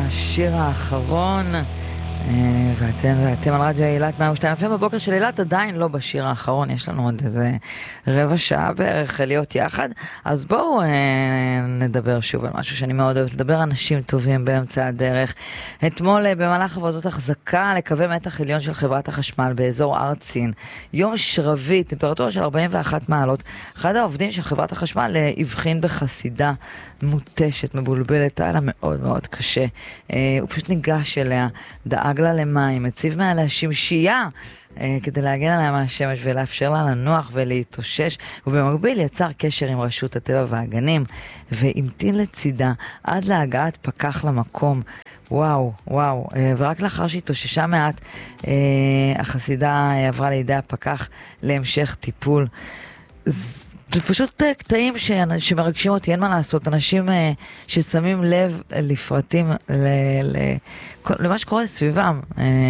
השיר האחרון, ואתם על רדיו אילת 102 FM. בבוקר של אילת עדיין לא בשיר האחרון, יש לנו עוד איזה רבע שעה בערך להיות יחד, אז בואו נדבר שוב על משהו שאני מאוד אוהבת לדבר, אנשים טובים באמצע הדרך. אתמול במהלך עבודות החזקה לקווי מתח עליון של חברת החשמל באזור ארצין, יום שרבי, טמפרטורה של 41 מעלות, אחד העובדים של חברת החשמל הבחין בחסידה מוטשת, מבולבלת, היה לה מאוד מאוד קשה. הוא פשוט ניגש אליה, דאג לה למים, הציב מעליה שמשייה כדי להגן עליה מהשמש ולאפשר לה לנוח ולהתאושש, ובמקביל יצר קשר עם רשות הטבע והגנים והמתין לצידה עד להגעת פקח למקום. וואו, וואו. ורק לאחר שהתאוששה מעט, החסידה עברה לידי הפקח להמשך טיפול. זה פשוט קטעים שמרגשים אותי, אין מה לעשות. אנשים ששמים לב לפרטים, למה שקורה סביבם,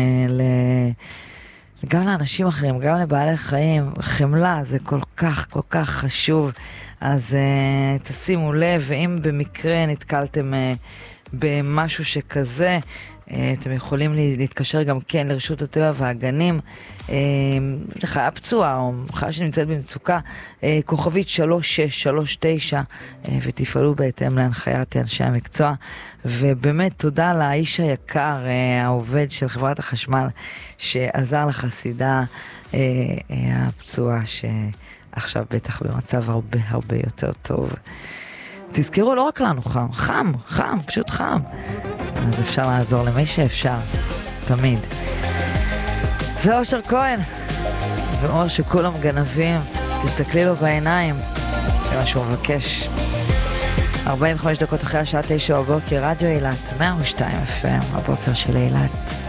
גם לאנשים אחרים, גם לבעלי חיים, חמלה, זה כל כך, כל כך חשוב. אז תשימו לב, ואם במקרה נתקלתם במשהו שכזה, אתם יכולים להתקשר גם כן לרשות הטבע והגנים, חיה פצועה או חיה שנמצאת במצוקה, כוכבית 3639, ותפעלו בהתאם להנחיית אנשי המקצוע. ובאמת תודה לאיש היקר, העובד של חברת החשמל, שעזר לחסידה הפצועה, שעכשיו בטח במצב הרבה הרבה יותר טוב. תזכרו, לא רק לנו חם, חם, חם, פשוט חם. אז אפשר לעזור למי שאפשר, תמיד. זה אושר כהן, ואומר שכולם גנבים, תסתכלי לו בעיניים, זה מה שהוא מבקש. 45 דקות אחרי השעה 9 בבוקר, רדיו אילת, 102 FM, הבוקר של אילת.